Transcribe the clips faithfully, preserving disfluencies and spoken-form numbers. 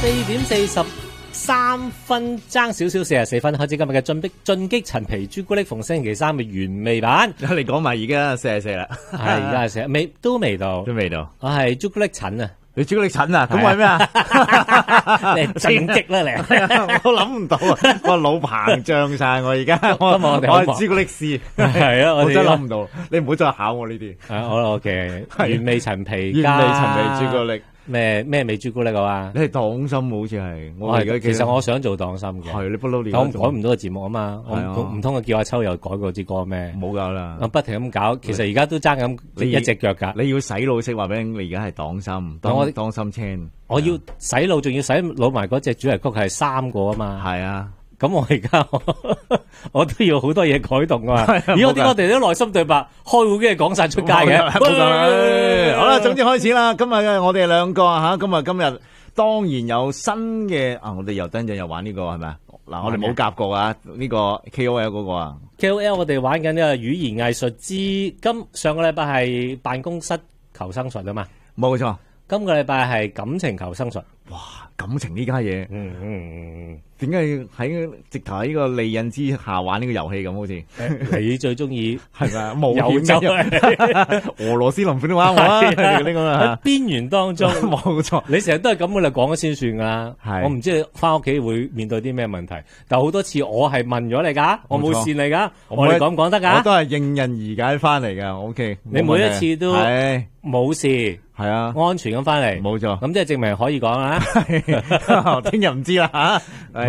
四點四十三分，爭少少四十四分，開始今日嘅進擊進擊陳皮朱古力，逢星期三嘅原味版。 你講埋而家四十四啦， 係而家係四，未都未到， 都未到。 我係朱古力陳啊， 你朱古力陳啊？咁係咩啊？ 你進擊啦你， 我諗唔到啊！我腦膨脹晒，我而家我我係朱古力師， 係啊， 我真諗唔到。你唔好再考我呢啲。 係好啦，OK，原味陳皮， 原味陳皮朱古力。 咩咩味朱古力啊？ 你係黨心好似係， 我係其實我想做黨心嘅， 係你不嬲你我改唔到個節目啊嘛，我唔通我叫阿秋又改過支歌咩？ 冇搞啦， 我不停咁搞，其實而家都爭緊一隻腳噶。 你要洗腦式話俾你，你而家係黨心，當黨心青。 我要洗腦，仲要洗腦埋嗰隻主題曲係三個啊嘛。 係啊。 咁我而家我都要好多嘢改動啊！而我點我哋啲內心對白開會嘅講晒出街嘅， 好啦，總之開始啦。今日我哋兩個吓，今日今日當然有新嘅啊！我哋又等陣又玩呢個係咪啊？嗱，我哋冇夾過啊！呢個 K O L 嗰個啊 ，K O L 我哋玩緊呢個語言藝術之今上個禮拜係辦公室求生術啊嘛， 冇錯。 今個禮拜係感情求生術。 哇，感情呢家嘢， 嗯嗯嗯， 點解喺直頭喺呢個利刃之下玩呢個遊戲咁？好似你最中意係咪冒險嘅？俄羅斯輪盤都玩我啊！呢個啊， 喺邊緣當中， 冇錯。 你成日都係咁嘅啦，講咗先算噶啦。 係， 我唔知你翻屋企會面對啲咩問題，但好多次我係問咗你噶，我冇線你噶，我哋講唔講得噶？ 我都係應刃而解翻嚟噶。O K， 你每一次都係冇事。 係啊， 安全咁翻嚟， 冇錯， 咁即係證明可以講啦。 聽日唔知啦吓，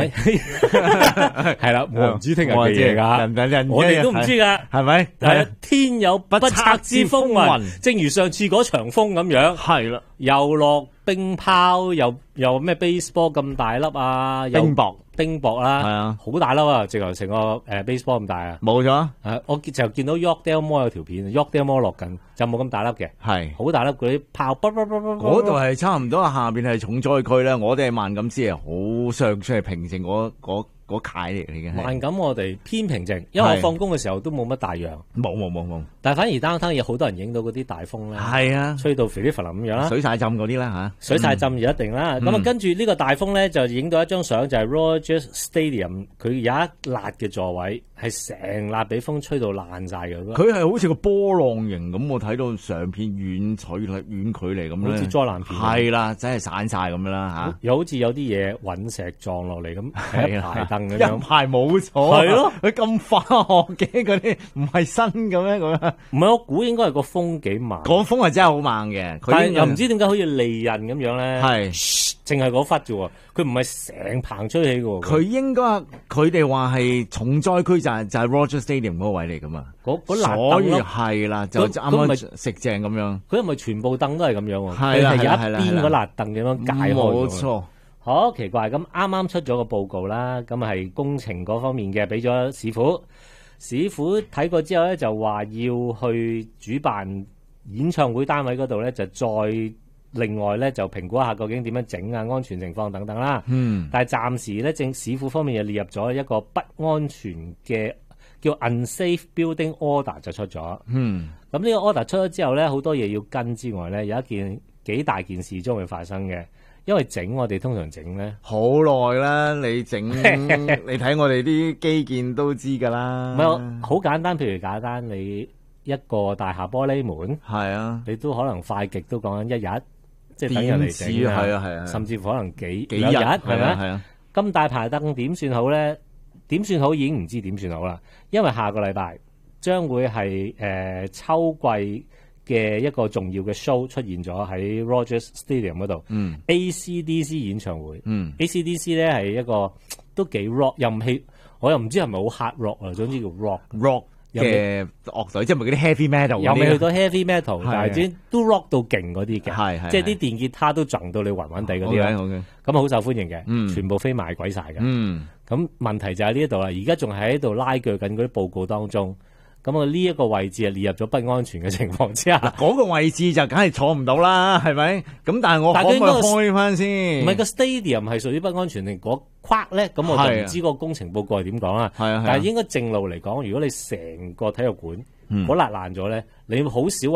係啦，我唔知聽日嘅嘢噶，我哋都唔知噶， 係咪？ 係天有不測之風雲，正如上次嗰場風咁樣， 係啦， 又落冰雹，又又咩 baseball 咁大粒啊， 冰雹。 冰雹啦， 係啊， 好大粒啊，直頭成個誒 baseball 咁大啊， 冇咗。 誒，我就見到 Yorkdale Mall 有條片 ，Yorkdale Mall 落緊，就冇咁大粒嘅， 係好大粒嗰啲炮， 嗰度係差唔多，下邊係重災區啦。我哋係萬錦師係好上出係平靜嗰嗰嗰塊嚟嘅。 萬錦我哋偏平靜，因為我放工嘅時候都冇乜大洋， 冇冇冇冇， 但係反而 downtown 有好多人影到嗰啲大風咧， 係啊， 吹到肥啲弗林咁樣啦， 水晒浸嗰啲啦吓， 水晒浸就一定啦。咁啊，跟住呢個大風咧就影到一張相，就係 Rogers Stadium，佢有一辣嘅座位係成辣俾風吹到爛晒嘅， 佢係好似個波浪形咁，我睇到上片遠距離遠距離咁咧， 好似災難片， 係啦，真係散晒咁樣啦吓， 又好似有啲嘢隕石撞落嚟咁，一排燈咁樣， 一排冇錯， 係咯， 佢咁化學嘅嗰啲唔係新嘅咩咁樣？ 唔係，我估應該係個風幾猛， 個風係真係好猛嘅， 但係又唔知點解好似利刃咁樣咧， 係淨係嗰忽啫喎，佢唔係成棚吹起嘅喎， 佢應該佢哋話係重災區就係就係 Roger Stadium 嗰個位嚟噶嘛， 嗰嗰辣所以係啦，就啱啱食正咁樣， 佢係咪全部凳都係咁樣喎？ 係啦， 係有一邊嗰辣凳咁樣解開， 冇錯。 好奇怪，咁啱啱出咗個報告啦，咁係工程嗰方面嘅，俾咗市府，市府睇過之後咧，就話要去主辦演唱會單位嗰度咧，就再另外咧就評估一下究竟點樣整啊，安全情況等等啦。 嗯， 但係暫時咧，政市府方面又列入咗一個不安全嘅叫 unsafe building order 就出咗。 嗯， 咁呢個 order 出咗之後咧，好多嘢要跟之外咧，有一件幾大件事將會發生嘅。因為整我哋通常整咧好耐啦，你整你睇我哋啲基建都知噶啦。 唔係好簡單，譬如簡單你一個大廈玻璃門， 係啊， 你都可能快極都講緊一日，即係等人嚟整啊， 係啊係啊， 甚至乎可能幾幾日係咪？ 係啊， 咁大排燈點算好咧？點算好已經唔知點算好啦，因為下個禮拜將會係誒、呃、秋季嘅一個重要嘅 show 出現咗喺 Rogers Stadium 嗰度， 嗯 ，A C D C 演唱會， 嗯 ，A C D C 咧係一個都幾 rock，又唔係我又唔知係咪好 hard rock 啊，總之叫 rock rock 嘅樂隊，即係咪嗰啲 heavy metal？ 又未去到 heavy metal，但係係都 rock 到勁嗰啲嘅， 係係即係啲電吉他都撞到你暈暈地嗰啲啦， 好嘅， 咁好受歡迎嘅， 嗯全部飛賣鬼晒嘅， 嗯， 咁問題就喺呢一度啦，而家仲喺度拉鋸緊嗰啲報告當中。咁啊，呢一個位置啊列入咗不安全嘅情況之下， 嗰個位置就梗係坐唔到啦，係咪？咁但係我可唔可以開翻先？ 唔係個 stadium 係屬於不安全定嗰框咧？咁我就唔知個工程報告係點講啦。 係啊， 但係應該正路嚟講，如果你成個體育館嗰辣爛咗咧，你好少話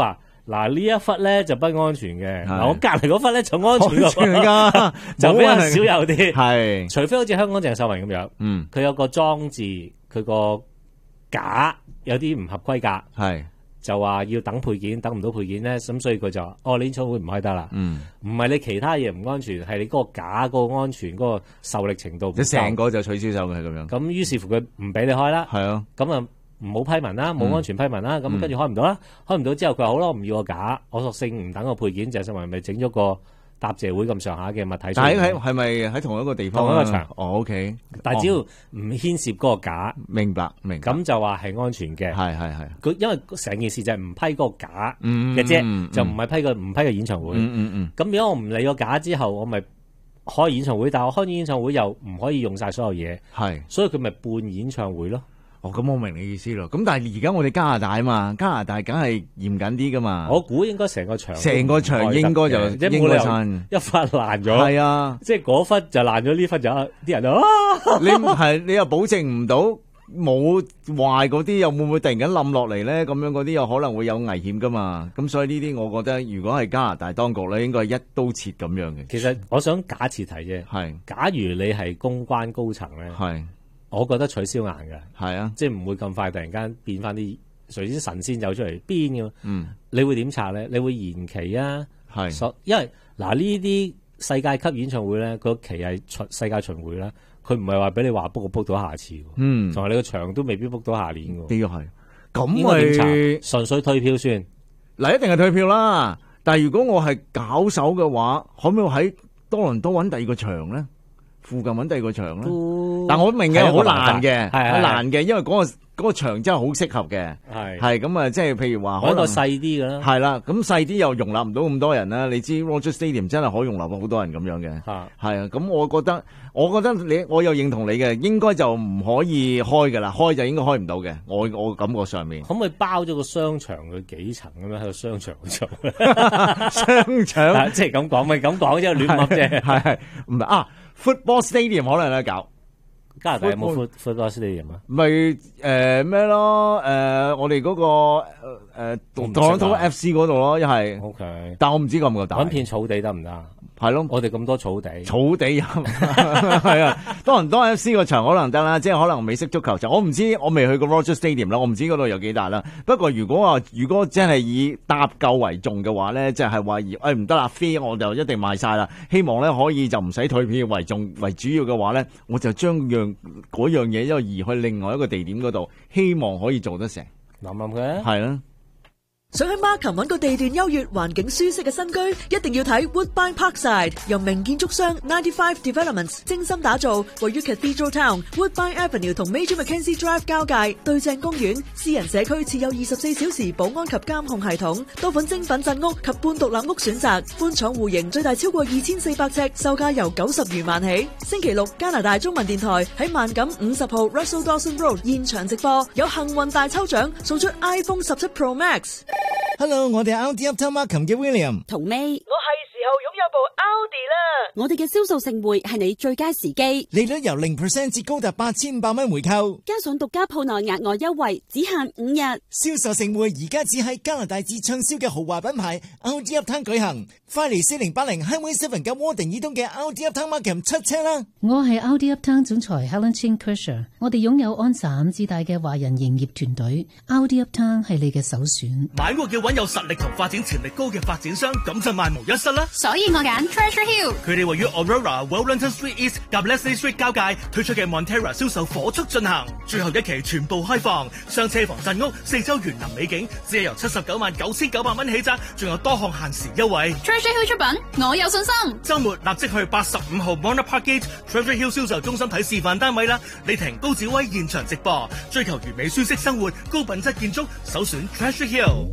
嗱呢一忽咧就不安全嘅， 係嗱我隔離嗰忽咧就安全安全㗎， 㗎， 就比較冇問題少有啲。 係， 除非好似香港鄭秀文咁樣， 嗯， 佢有個裝置，佢個架有啲唔合規格， 係， 就話要等配件，等唔到配件咧，咁所以佢就話：哦，你演唱會唔開得啦。 嗯， 唔係你其他嘢唔安全，係你嗰個架嗰個安全嗰個受力程度唔即係成夠。 個就取消手嘅咁樣， 咁於是乎佢唔俾你開啦， 係啊， 咁啊唔好批文啦，冇安全批文啦，咁嗯跟住開唔到啦，開唔到之後佢話好啦，我唔要個架，我索性唔等個配件，鄭秀文咪整咗個答謝會咁上下嘅物體出但係喺嚟。 係咪喺同一個地方啊？ 同一個場哦，OK， 但係只要哦唔牽涉嗰個架， 明白明白， 咁就話係安全嘅。 係係係， 佢因為成件事就係唔批嗰個架嗯嘅啫， 嗯就唔係批個唔批個演唱會。 嗯嗯嗯， 咁如果我唔理個架之後，我咪開演唱會，但係我開演唱會又唔可以用晒所有嘢， 係。 所以佢咪半演唱會咯。 哦，咁我明你意思咯。咁但係而家我哋加拿大啊嘛，加拿大梗係嚴謹啲噶嘛。 我估應該成個場都成個場應該就即係應該冇理由撐。 一忽爛咗， 係啊， 即係嗰忽就爛咗，呢忽就啲人就啊， 你唔係你又保證唔到冇壞嗰啲，又會唔會突然間冧落嚟咧？咁樣嗰啲有可能會有危險噶嘛。咁所以呢啲我覺得，如果係加拿大當局咧，應該係一刀切咁樣嘅。 其實我想假設題啫。 係假如你係公關高層咧， 係我覺得取消硬嘅， 係啊， 即係唔會咁快突然間變翻啲誰先神仙走出嚟邊嘅。 嗯你會點拆咧？你會延期啊？ 係所因為嗱呢啲世界級演唱會咧，個期係巡世界巡迴啦，佢唔係話俾你話 book 個 book 到下次喎， 嗯， 同埋你個場都未必 book 到下年喎。 呢個係咁應該點查？ 咪純粹退票算。 嗱，一定係退票啦。但係如果我係搞手嘅話，可唔可以喺多倫多揾第二個場咧？附近揾第二個場咧？ 都但我明嘅，好難嘅， 係好難嘅，因為嗰個嗰個場真係好適合嘅， 係係咁啊，即係譬如話可能揾個細啲嘅啦。 係啦，咁細啲又容納唔到咁多人啦。你知 Rogers Stadium 真係可以容納到好多人咁樣嘅， 嚇係啊。咁我覺得，我覺得你我又認同你嘅，應該就唔可以開㗎啦，開就應該開唔到嘅。我我感覺上面可唔可以包咗個商場佢幾層咁樣喺個商場度做？ 商場即係咁講，咪咁講啫，亂噏啫。 係係唔係啊？Football Stadium 可能有得搞。 加拿大有冇 foot football stadium 啊？ 咪誒咩咯？誒我哋嗰個誒誒我唔識啊 Toronto F C 嗰度咯，一係， O K， 但我唔知夠唔夠大。 揾片草地得唔得啊？ 係咯， 我哋咁多草地， 草地有係啊，多倫多 F C 個場可能得啦，即係可能美式足球場。我唔知，我未去過 Rogers Stadium 啦，我唔知嗰度有幾大啦。不過如果話如果真係以搭夠為重嘅話咧，即係話誒唔得啦，飛我就一定賣晒啦。希望咧可以就唔使退票為重為主要嘅話咧，我就將樣嗰樣嘢因為移去另外一個地點嗰度，希望可以做得成。 諗諗佢啊。 係啦。 想喺 Markham 揾個地段優越、環境舒適嘅新居，一定要睇 Woodbine Parkside，由名建築商ninety-five Developments 精心打造，位於 Cathedral Town Woodbine Avenue 同 Major Mackenzie Drive 交界，對正公園，私人社區設有二十四小時保安及監控系統，多款精品鎮屋及半獨立屋選擇，寬敞戶型，最大超過二千四百尺，售價由九十餘萬起。星期六加拿大中文電台喺萬錦五十號 Russell Dawson Road 現場直播，有幸運大抽獎，送出 iPhone 十七 Pro Max。 Hello，我哋係 Audi Uptown Markham 嘅 William。 同尾， 我係時候擁有部 Audi 啦！ 我哋嘅銷售盛會係你最佳時機， 利率由零 percent 至高達八千五百蚊回購， 加上獨家鋪內額外優惠，只限五日。 銷售盛會而家只喺加拿大至暢銷嘅豪華品牌 Audi Uptown 舉行，快嚟四零八零 Highway Seven 嘅窩定以東嘅 Audi Uptown Markham 出車啦！ 我係 Audi Uptown 總裁 Helen Chin Kersher， 我哋擁有安薩五至大嘅華人營業團隊 ，Audi Uptown 係你嘅首選。 買屋要揾有實力同發展潛力高嘅發展商，咁就萬無一失啦。 所以我揀 Treasure Hill， 佢哋位於 Aurora、Wellington Street East 及 Leslie Street 交界推出嘅 Montera 銷售火速進行，最後一期全部開放，雙車房鎮屋，四周園林美景，只係由七十九萬九千九百蚊起價，仲有多項限時優惠。 Treasure Hill 出品，我有信心。 週末立即去八十五號 Bonner Park Gate Treasure Hill 銷售中心睇示範單位啦！李婷、高子威現場直播，追求完美舒適生活，高品質建築，首選 Treasure Hill。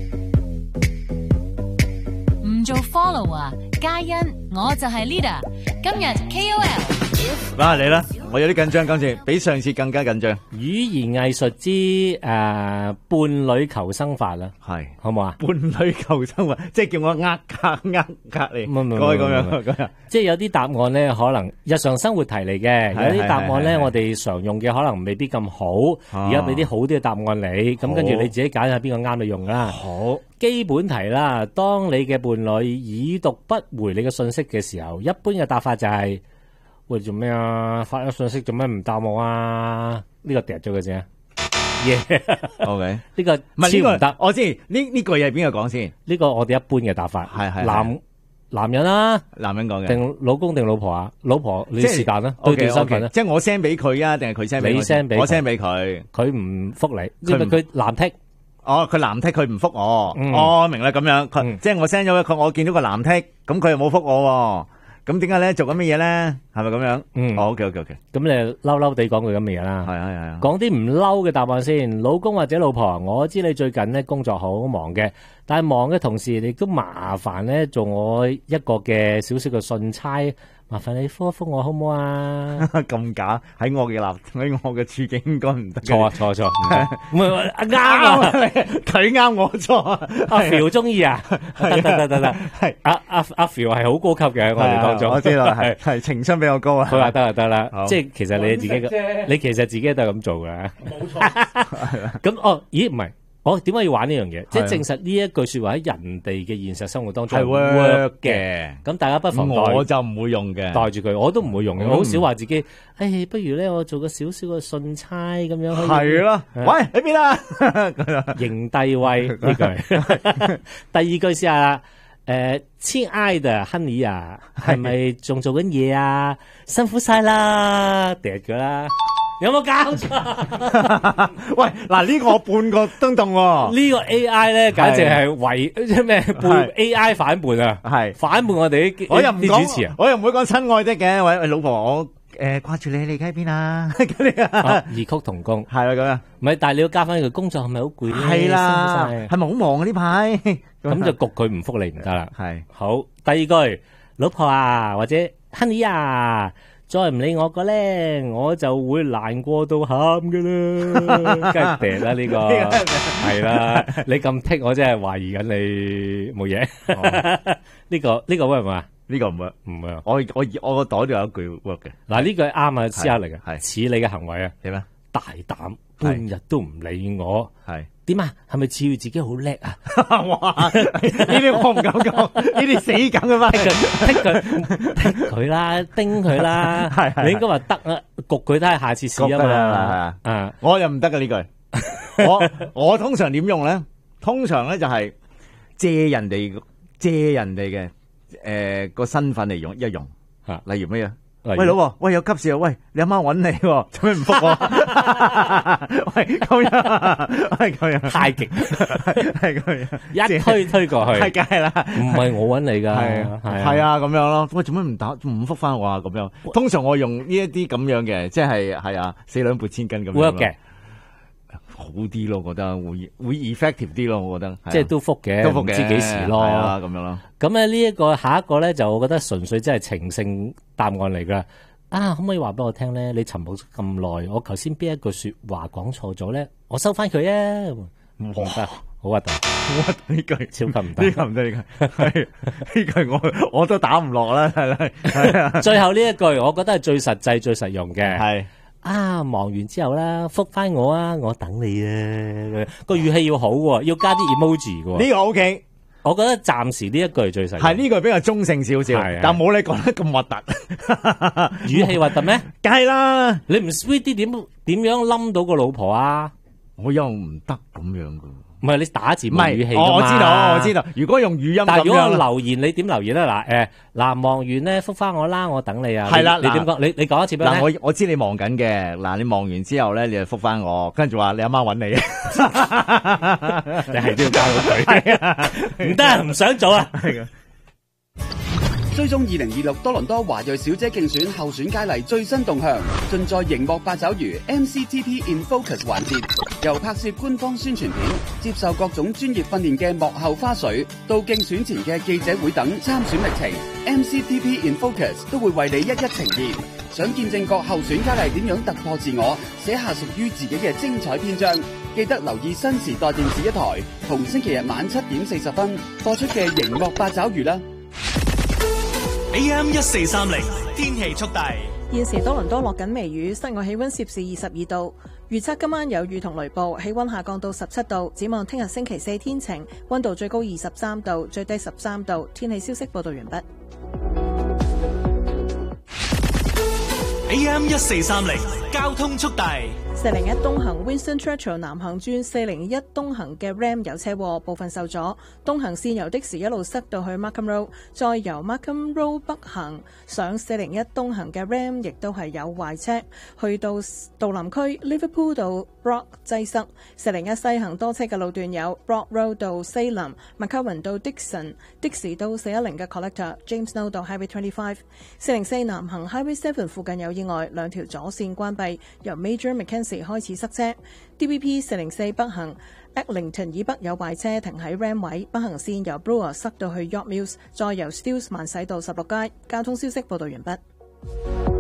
唔做 follow 啊，嘉欣，我就係 leader。今日 K O L 嗱嚟啦！ 我有啲緊張，今次比上次更加緊張。 語言藝術之誒、呃、伴侶求生法啦， 係好唔好啊？ 伴侶求生法，即係叫我呃隔呃隔你， 唔唔唔該咁唔樣咁樣。 即係有啲答案咧，可能日常生活題嚟嘅， 係有啲答案咧， 係係係我哋常用嘅可能未必咁好。 啊而家俾啲好啲嘅答案你，咁好跟住你自己揀下邊個啱你用啦。 好， 基本題啦，當你嘅伴侶已讀不回你嘅信息嘅時候，一般嘅答法就係、喂，做咩啊？發咗信息做咩唔答我啊？呢、個掉咗嘅啫。耶、 OK， 呢個唔係呢個超唔得。 我知呢呢句嘢係邊個講先？ 呢個我哋一般嘅答法。 係係係男男人啦、 男人講嘅。 定老公定老婆啊？老婆你即係是但啦，對 OK， 調身份啦。 即係我 send 俾佢啊，定係佢 send 俾我你 send 俾佢我 send 俾佢。 佢唔覆你，因為佢唔佢藍剔。 哦，佢藍剔佢唔覆我， 嗯哦，明啦咁樣，佢、 嗯即係我 send 咗佢，我見到個藍剔，咁佢又冇覆我喎，咁點解咧？做緊乜嘢咧？係咪咁樣？ 嗯哦，OK OK OK， 咁你嬲嬲地講句咁嘅嘢啦。 係啊係啊， 講啲唔嬲嘅答案先，老公或者老婆，我知你最近咧工作好忙嘅，但係忙嘅同時，你都麻煩咧做我一個嘅少少嘅信差，麻煩你覆一覆我好唔好啊？ 咁假喺我嘅立喺我嘅處境應該唔得嘅。 錯啊錯啊錯，唔得唔係啱啊！ 佢啱我錯啊！ 阿 Phil 中意啊，得得得得得， 係阿阿阿 Phil 係好高級嘅喺我哋當中， 我知道係係情商比較高啊。 佢話得就得啦好， 即係其實你自己嘅，你其實自己都係咁做嘅。冇錯。咁哦，咦唔係，我點解要玩呢樣嘢？即係證實呢一句説話喺人哋嘅現實生活當中係 work 嘅， 咁大家不妨我帶就唔會用嘅。 帶住佢，我都唔會用嘅， 嗯我好少話自己，誒，不如咧我做個少少嘅信差咁樣可以。 係咯，喂喺邊啊？ 認低威呢句。第二句試下啦。誒，親愛的 Honey 啊，係咪仲做緊嘢啊？辛苦晒啦，嗲佢啦，有冇搞錯？ 喂，嗱呢個我半個燈洞喎。 呢個 A I 咧，簡直係為即係咩叛 A I 反叛啊！ 係反叛我哋啲我又唔啲主持啊！ 講，我又唔會講親愛的嘅。喂喂，老婆，我誒掛住你，你喺邊啊？咁樣啊異曲同工， 係啦咁樣。 唔係，但係你要加翻佢工作係咪好攰咧？ 係啦， 辛苦晒係咪好忙啊呢排？ 咁就焗佢唔覆你唔得啦。 係好，第二句，老婆啊，或者 Honey 啊，再唔理我個咧，我就會難過到喊噶啦，梗係嗲啦呢個，係啦，你咁剔，我真係懷疑緊你冇嘢。呢個呢個 work 唔 work 啊？ 呢個唔會， 唔 work。 我我我個袋度有一句 work 嘅。 嗱呢句啱啊，私下嚟嘅， 係似你嘅行為啊， 點啊？ 大膽半日都唔理我， 係點啊？係咪似自己好叻啊？ 哇！呢啲我唔敢講，呢啲死梗嘅嘛。 剔佢，剔佢，剔佢啦，叮佢啦。 係係你應該話得啊，焗佢睇下下次試啊焗得啦係嘛啊。 啊， 我又唔得嘅呢句。我我通常點用咧？通常咧就係借人哋借人哋嘅誒個身份嚟用一用嚇例如咩啊？ 例如喂老婆，喂有急事啊！喂你阿媽揾你喎，做咩唔復我？喂咁樣，喂咁樣， 太極係咁樣， 一推推過去， 係梗係啦。 唔係我揾你㗎， 係啊， 係係啊，咁樣咯。喂，做咩唔打唔復翻我啊？咁樣，通常我用呢一啲咁樣嘅，即係係啊，四兩撥千斤咁樣咯。 work 嘅， 好啲咯，我覺得會會 effective 啲咯，我覺得。係啊即係都覆嘅， 都復嘅， 唔知幾時咯。 係啊，咁樣咯。 咁咧呢一個下一個咧就我覺得純粹真係情聖答案嚟㗎。啊，可唔可以話俾我聽咧？你沉默咁耐，我頭先邊一句説話講錯咗咧？我收翻佢啊！唔得，好核突， 好核突呢句， 超級唔得， 呢個唔得呢句，係呢句我我都打唔落啦，係啦，係啊。 最後呢一句，我覺得係最實際、最實用嘅。 係啊，忙完之後啦，覆翻我啊，我等你啊。個語氣要好喎，要加啲 emoji 嘅喎。 呢個 OK。 我覺得暫時呢一句最實用。 係呢句比較中性少少， 係係但冇你講得咁核突。 語氣核突咩？ 梗係啦， 你唔 sweet 啲點點樣冧到個老婆啊？ 我又唔得咁樣噶。 唔係你打字唔冇語氣㗎嘛係，我知道，我知道。如果用語音咁但係如果我樣， 留言，你點留言咧？嗱，誒，嗱，忙完咧，覆翻我啦，我等你啊。 係啦嗱你你點講？你你講一次俾我嗱， 聽。 我我知你忙緊嘅，嗱，你忙完之後咧，你就覆翻我，跟住話你阿媽揾你， 你係都要加到佢。唔得，唔想做啊。 追蹤二零二六多倫多華裔小姐競選候選佳麗最新動向，盡在熒幕八爪魚 M C T P in Focus 環節，由拍攝官方宣傳片、接受各種專業訓練嘅幕後花絮，到競選前嘅記者會等參選歷程，M C T P in Focus 都會為你一一呈現。 想見證各候選佳麗點樣突破自我，寫下屬於自己嘅精彩篇章，記得留意新時代電視一台，逢星期日晚七點四十分播出嘅熒幕八爪魚啦。 A M 一四三零天氣速遞。 現時多倫多落緊微雨，室外氣溫攝氏二十二度，預測今晚有雨同雷暴，氣溫下降到十七度。展望聽日星期四天晴，溫度最高二十三度，最低十三度。天氣消息報道完畢。 A M 一四三零交通速遞。 四零一東行 Winston Churchill 南行轉四零一東行嘅 Ram 有車禍，部分受阻。東行線由的士一路塞到去 Markham Road， 再由 Markham Road 北行上四零一東行嘅 Ram 亦都係有壞車，去到杜林區 Liverpool 到 Brock 擠塞。四零一西行多車嘅路段有 Brock Road 到 Salem、McCowan 到 Dixon、的士到四一零嘅 Collector、James Know 到 Highway twenty-five。四零四南行 Highway seven 附近有意外，兩條左線關閉，由 Major Mackenzie開始塞車。 D V P 四零四北行 Eglinton 以北有壞車停喺 Ram 位，北行線由 Brewer 塞到去 York Mills， 再由 Steeles 慢駛到十六街。交通消息報道完畢。